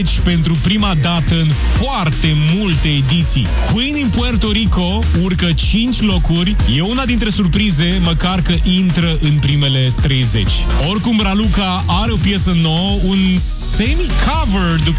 pentru prima dată în foarte multe ediții. Queen in Puerto Rico urcă 5 locuri. E una dintre surprize, măcar că intră în primele 30. Oricum, Raluca are o piesă nouă, un semi-cover după